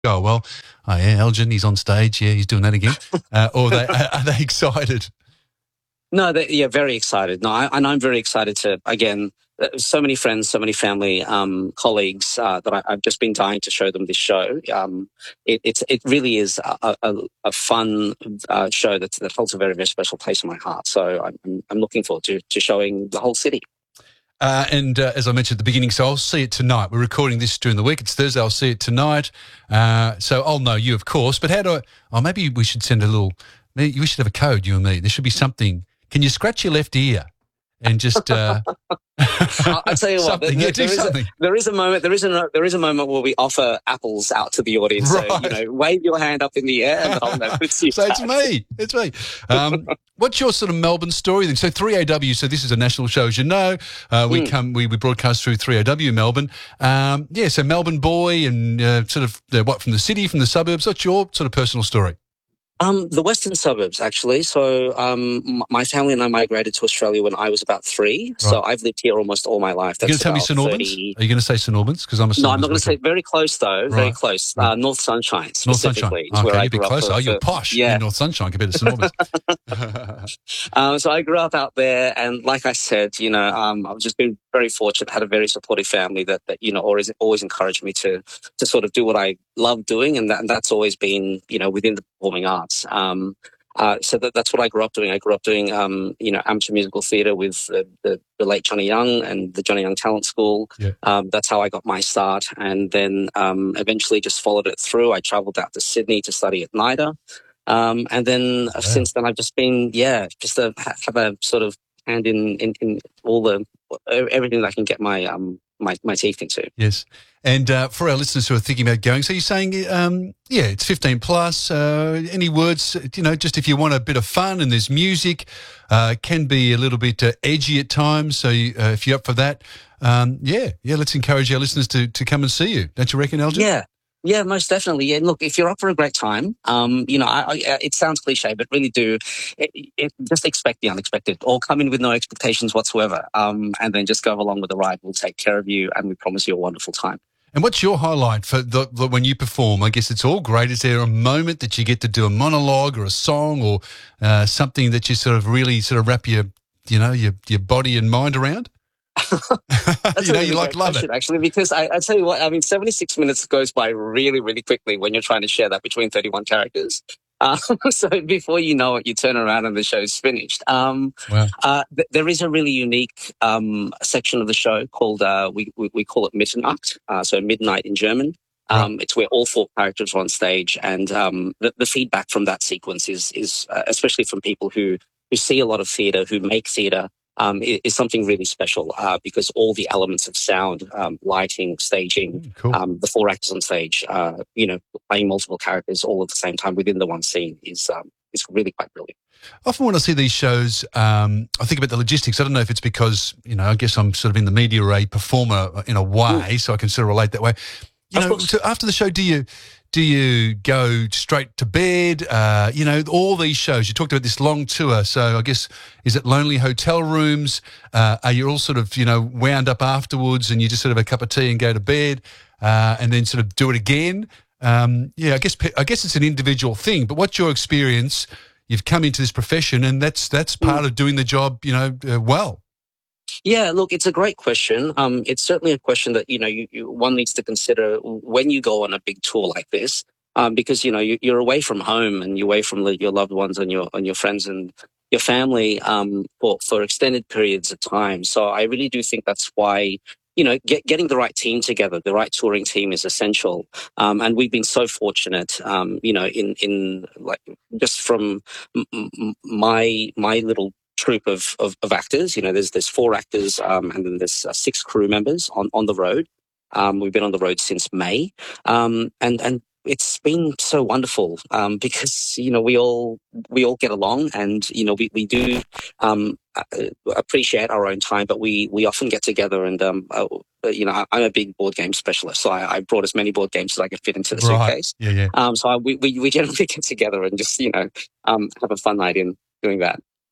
Oh, well, oh, yeah, Elgin, he's on stage. Yeah, he's doing that again. Or are they excited? No, yeah, very excited. No, and I'm very excited to, again, so many friends, so many family, colleagues that I've just been dying to show them this show. It really is a fun show that holds a very, very special place in my heart. So I'm looking forward to showing the whole city. And as I mentioned at the beginning, so I'll see it tonight. We're recording this during the week. It's Thursday. I'll see it tonight. So I'll know you, of course. But how do I? Oh, maybe we should send a little. We should have a code, you and me. There should be something. Can you scratch your left ear and just? I'll tell you what. There is a moment. There is a moment where we offer apples out to the audience. Right. So wave your hand up in the air, and I'll know it's you. So it's me. It's me. What's your sort of Melbourne story then? So 3AW. So this is a national show, as you know. We broadcast through 3AW Melbourne. So Melbourne boy and sort of from the city, from the suburbs. What's your sort of personal story? The western suburbs, actually. So, my family and I migrated to Australia when I was about 3. Right. So I've lived here almost all my life. Are you going to tell me St Albans? Are you going to say St Albans? Because I'm a St. No, I'm not going to say. Very close though. Right. Very close. Right. North Sunshine specifically. North Sunshine. Okay, you're a bit closer. You're posh. Yeah, North Sunshine compared to St Albans. So I grew up out there, and like I said, I've just been very fortunate. Had a very supportive family that always encouraged me to sort of do what I love doing, and that's always been within the performing arts. So that's what I grew up doing. I grew up doing, amateur musical theatre with the late Johnny Young and the Johnny Young Talent School. Yeah. That's how I got my start, and then eventually just followed it through. I travelled out to Sydney to study at NIDA, and then since then I've just been, just to have a sort of hand in all everything that I can get my teeth into. Yes. And for our listeners who are thinking about going, so you're saying, it's 15 plus. Any words, just if you want a bit of fun and there's music, can be a little bit edgy at times. So if you're up for that, let's encourage our listeners to come and see you. Don't you reckon, Elgin? Yeah, most definitely. Yeah, look, if you're up for a great time, it sounds cliche, but really just expect the unexpected, or come in with no expectations whatsoever, and then just go along with the ride. We'll take care of you, and we promise you a wonderful time. And what's your highlight for when you perform? I guess it's all great. Is there a moment that you get to do a monologue or a song or something that you sort of really sort of wrap your body and mind around? You love it actually, because I tell you what, I mean, 76 minutes goes by really, really quickly when you're trying to share that between 31 characters. So before you know it, you turn around and the show's finished. Wow. There is a really unique section of the show called we call it Mitternacht, so midnight in German. Right. It's where all 4 characters are on stage, and the feedback from that sequence is especially from people who see a lot of theatre, who make theatre. Is something really special because all the elements of sound, lighting, staging, cool. The 4 actors on stage, playing multiple characters all at the same time within the one scene is really quite brilliant. Often when I see these shows, I think about the logistics. I don't know if it's because, I guess I'm sort of in the media a performer in a way, so I can sort of relate that way. So after the show, do you go straight to bed? All these shows, you talked about this long tour. So I guess, is it lonely hotel rooms? Are you all sort of, wound up afterwards and you just sort of have a cup of tea and go to bed and then sort of do it again? I guess it's an individual thing, but what's your experience? You've come into this profession and that's part of doing the job, well. Yeah, look, it's a great question. It's certainly a question that, one needs to consider when you go on a big tour like this, because, you're away from home and you're away from your loved ones and your friends and your family for extended periods of time. So I really do think that's why, getting the right team together, the right touring team is essential. And we've been so fortunate, in like just from my little troupe of actors. There's 4 actors, and then there's 6 crew members on the road. We've been on the road since May, and it's been so wonderful because we all get along, and we do appreciate our own time, but we often get together and I'm a big board game specialist, so I brought as many board games as I could fit into the suitcase. Yeah. So we generally get together and just have a fun night in doing that.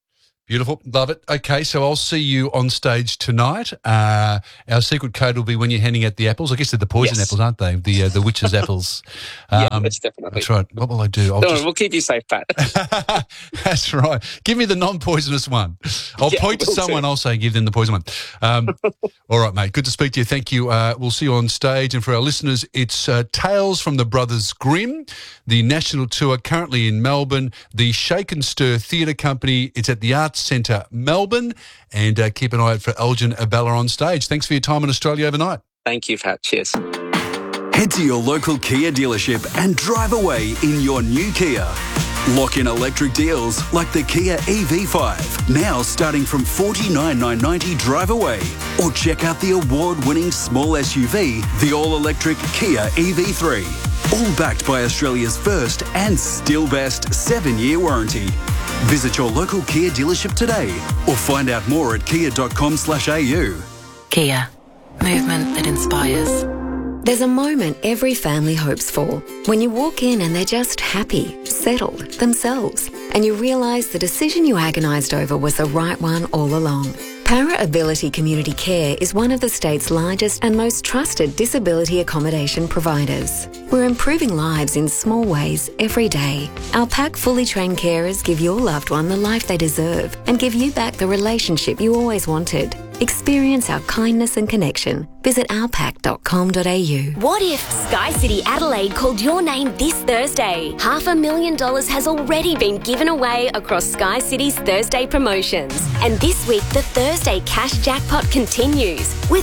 Beautiful. Love it. Okay, so I'll see you on stage tonight. Our secret code will be when you're handing out the apples. I guess they're the poison apples, aren't they? The witch's apples. Yes, definitely. That's right. What will I do? We'll keep you safe, Pat. That's right. Give me the non-poisonous one. I'll point to someone. I'll say give them the poison one. All right, mate. Good to speak to you. Thank you. We'll see you on stage. And for our listeners, it's Tales from the Brothers Grimm, the national tour currently in Melbourne, the Shake and Stir Theatre Company. It's at the Arts Centre, Melbourne. And keep an eye out for Elgin Abella on stage. Thanks for your time in Australia overnight. Thank you, Pat. Cheers. Head to your local Kia dealership and drive away in your new Kia. Lock in electric deals like the Kia EV5, now starting from $49,990 drive away. Or check out the award-winning small SUV, the all-electric Kia EV3. All backed by Australia's first and still best 7-year warranty. Visit your local Kia dealership today or find out more at kia.com/au. Kia. Movement that inspires. There's a moment every family hopes for. When you walk in and they're just happy, settled, themselves, and you realise the decision you agonised over was the right one all along. Para Ability Community Care is one of the state's largest and most trusted disability accommodation providers. We're improving lives in small ways every day. Our PAC fully trained carers give your loved one the life they deserve and give you back the relationship you always wanted. Experience our kindness and connection. Visit ourpac.com.au. What if Sky City Adelaide called your name this Thursday? $500,000 has already been given away across Sky City's Thursday promotions. And this week, the Thursday cash jackpot continues with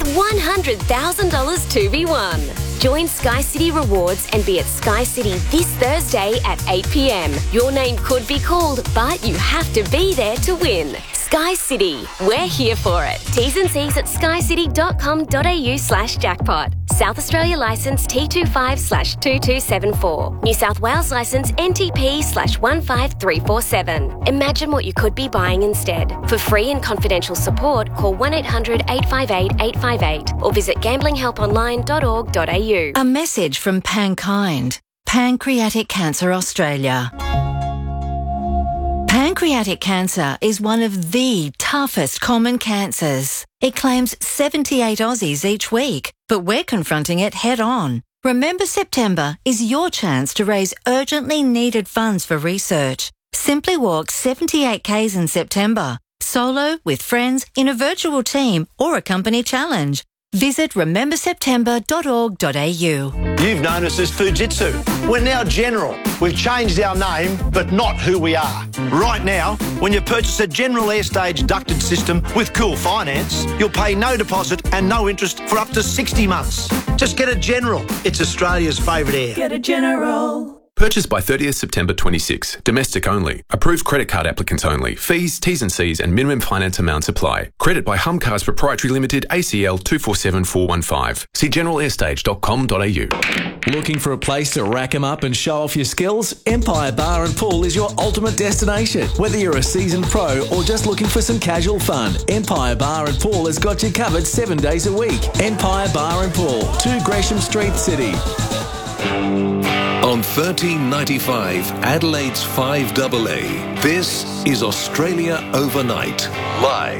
$100,000 to be won. Join Sky City Rewards and be at Sky City this Thursday at 8 p.m. Your name could be called, but you have to be there to win. Sky City, we're here for it. T's and C's at skycity.com.au/jackpot. South Australia licence T25/2274. New South Wales licence NTP/15347. Imagine what you could be buying instead. For free and confidential support, call 1-800-858-858 or visit gamblinghelponline.org.au. A message from Pankind, Pancreatic Cancer Australia. Pancreatic cancer is one of the toughest common cancers. It claims 78 Aussies each week, but we're confronting it head on. Remember September is your chance to raise urgently needed funds for research. Simply walk 78 Ks in September, solo, with friends, in a virtual team or a company challenge. Visit rememberseptember.org.au. You've known us as Fujitsu. We're now General. We've changed our name, but not who we are. Right now, when you purchase a General Airstage ducted system with Cool Finance, you'll pay no deposit and no interest for up to 60 months. Just get a General. It's Australia's favourite air. Get a General. Purchased by 30th September 26. Domestic only. Approved credit card applicants only. Fees, T's and C's and minimum finance amounts apply. Credit by Humcars Proprietary Limited, ACL 247415. See generalair.com.au. Looking for a place to rack 'em up and show off your skills? Empire Bar and Pool is your ultimate destination. Whether you're a seasoned pro or just looking for some casual fun, Empire Bar and Pool has got you covered 7 days a week. Empire Bar and Pool, 2 Gresham Street, City. On 1395 Adelaide's 5AA, this is Australia Overnight, live.